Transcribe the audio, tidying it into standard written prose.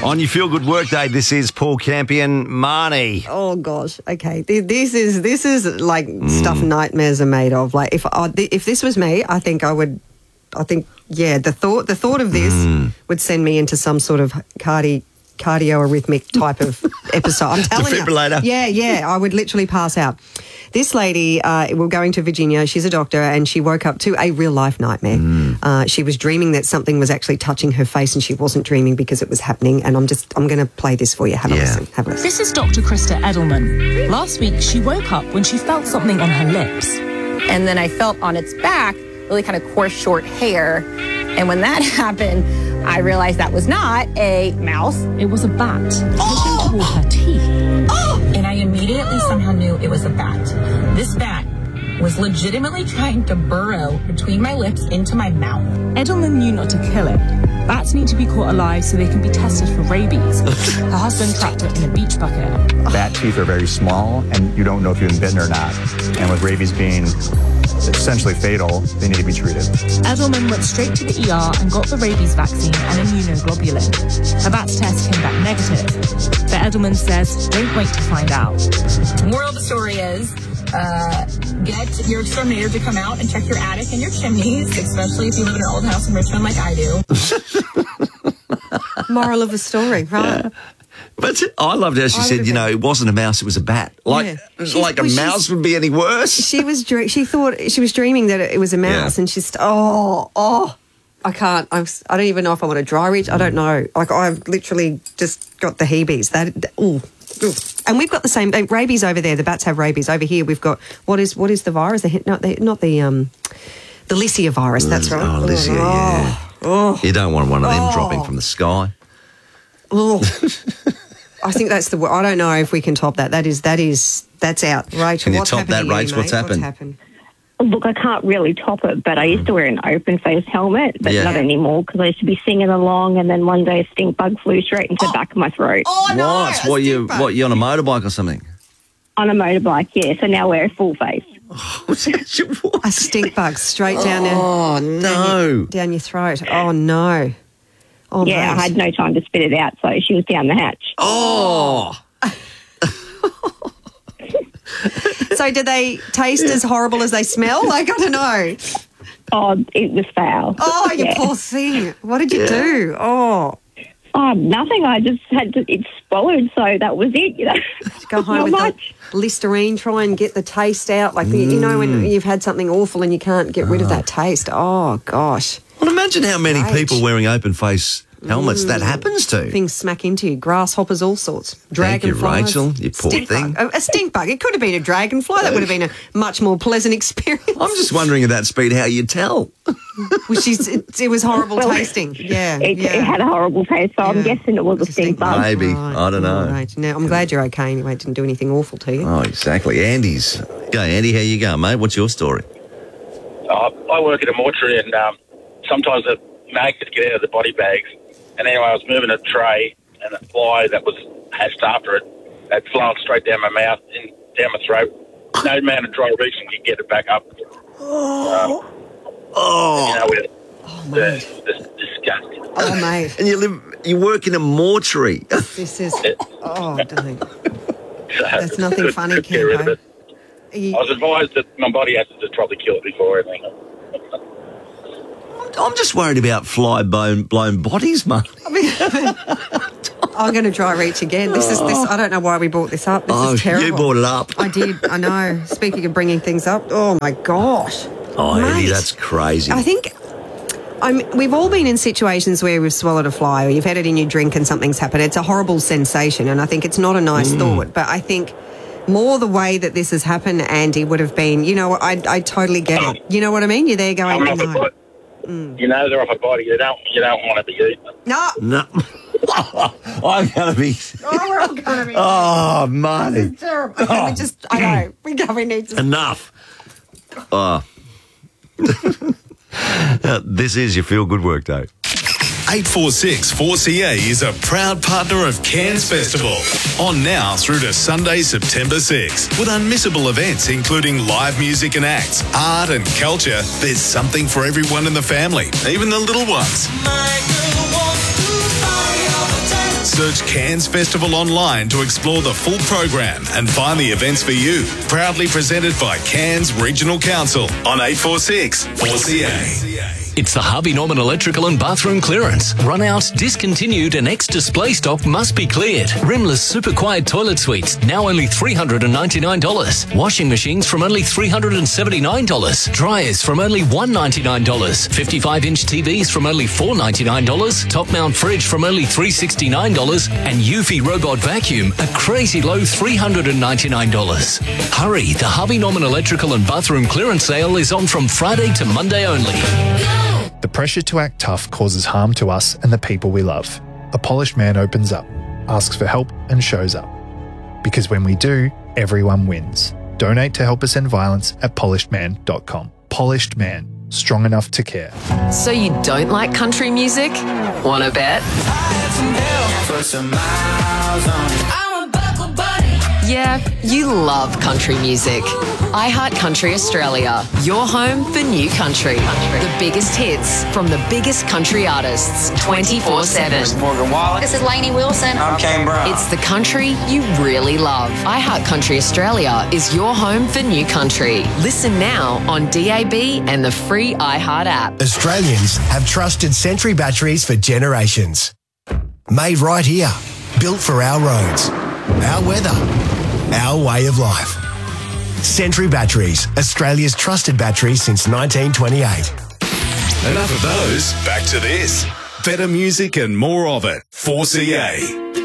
On your Feel Good Workday, this is Paul Campion. Marnie. Oh gosh. Okay. This is like stuff nightmares are made of. Like if this was me, I think the thought of this would send me into some sort of cardioarrhythmic type of episode. I'm telling you. Defibrillator. Yeah. I would literally pass out. This lady, we're going to Virginia. She's a doctor, and she woke up to a real-life nightmare. She was dreaming that something was actually touching her face, and she wasn't dreaming because it was happening. And I'm going to play this for you. Have a listen. This is Dr. Krista Edelman. Last week, she woke up when she felt something on her lips. And then I felt on its back really kind of coarse, short hair. And when that happened, I realized that was not a mouse. It was a bat pushing toward her teeth. And I immediately somehow knew it was a bat. This bat was legitimately trying to burrow between my lips into my mouth. Edelman knew not to kill it. Bats need to be caught alive so they can be tested for rabies. Her husband trapped it in a beach bucket. Bat teeth are very small, and you don't know if you've been bitten or not. And with rabies being essentially fatal, they need to be treated. Edelman went straight to the ER and got the rabies vaccine and immunoglobulin. Her bat's test came back negative. But Edelman says, don't wait to find out. Moral of the story is, get your exterminator to come out and check your attic and your chimneys, especially if you live in an old house in Richmond like I do. Moral of the story, right? Yeah. But I loved how she said, it wasn't a mouse, it was a bat. Like a mouse would be any worse. She thought she was dreaming that it was a mouse, and she's I can't. I don't even know if I want to dry reach. I don't know. Like I've literally just got the heebies. And we've got the same rabies over there. The bats have rabies. Over here we've got what is the virus? Not the Lycia virus. That's right. Oh, Lycia, yeah. You don't want one of them dropping from the sky. Oh, I think that's the word. I don't know if we can top that. That's out. Rachel, can you what's top that, happened to you, Rach? What's happened? Look, I can't really top it, but I used to wear an open face helmet, but not anymore because I used to be singing along, and then one day a stink bug flew straight into the back of my throat. Oh no! What you on a motorbike or something? On a motorbike, yeah. So now I wear a full face. A stink bug straight down there. Oh no! Down your throat. Oh no! Oh, yeah, mate. I had no time to spit it out, so she was down the hatch. Oh! So did they taste as horrible as they smell? Like, I don't know. Oh, it was foul. Oh, you poor thing. What did you do? Oh, nothing. I just had to, it swallowed, so that was it, Go home with the Listerine, try and get the taste out. Like, you know when you've had something awful and you can't get rid of that taste. Oh, gosh. Well, imagine how many people wearing open-face helmets that happens to. Things smack into you. Grasshoppers, all sorts. Dragonflies. Thank you, Rachel. You poor thing. A stink bug. It could have been a dragonfly. That would have been a much more pleasant experience. I'm just wondering at that speed how you tell. It was horrible tasting. Yeah. It had a horrible taste, so I'm guessing it was a stink bug. Maybe. Right. I don't know. Right. Now, I'm glad you're okay anyway. It didn't do anything awful to you. Oh, exactly. Andy's. Go, Andy. How you going, mate? What's your story? I work at a mortuary, and sometimes the magnets get out of the body bags. And anyway, I was moving a tray, and a fly that was hatched after it had flown straight down my mouth and down my throat. No amount of dry reaching could get it back up. Oh, It's disgusting. Oh, mate. And you work in a mortuary. This is... Oh, don't. That's nothing Couldn't funny, get rid of Campo. it. I was advised that my body has to just probably kill it before everything. I'm just worried about blown bodies, mate. I'm going to dry reach again. This is this. I don't know why we brought this up. This is terrible. You brought it up. I did. I know. Speaking of bringing things up, oh my gosh. Oh, Andy, Mate, that's crazy. I think we've all been in situations where we've swallowed a fly or you've had it in your drink and something's happened. It's a horrible sensation, and I think it's not a nice thought. But I think more the way that this has happened, Andy, would have been, I totally get it. You know what I mean? You're there going, no. You know they're off a body. You don't want to be eaten. No. I'm going to be... Oh, we're all going to be... Oh, Marty. This is terrible. I know. We need to... Enough. Oh. This is your Feel Good Workday. 846 4CA is a proud partner of Cairns Festival. On now through to Sunday, September 6, with unmissable events including live music and acts, art and culture. There's something for everyone in the family, even the little ones. Search Cairns Festival online to explore the full program and find the events for you. Proudly presented by Cairns Regional Council on 846 4CA. It's the Harvey Norman electrical and bathroom clearance. Run out, discontinued and ex-display stock must be cleared. Rimless super quiet toilet suites, now only $399. Washing machines from only $379. Dryers from only $199. 55-inch TVs from only $499. Top mount fridge from only $369. And Eufy robot vacuum, a crazy low $399. Hurry, the Harvey Norman electrical and bathroom clearance sale is on from Friday to Monday only. The pressure to act tough causes harm to us and the people we love. A polished man opens up, asks for help and shows up. Because when we do, everyone wins. Donate to help us end violence at polishedman.com. Polished Man, strong enough to care. So you don't like country music? Wanna bet? Yeah, you love country music. iHeartCountry Australia, your home for new country. The biggest hits from the biggest country artists, 24/7. This is Morgan Wallen. This is Lainey Wilson. I'm Kane Brown. It's the country you really love. iHeartCountry Australia is your home for new country. Listen now on DAB and the free iHeart app. Australians have trusted Sentry batteries for generations. Made right here. Built for our roads, our weather, our way of life. Sentry Batteries, Australia's trusted battery since 1928. Enough of those. Back to this. Better music and more of it. 4CA.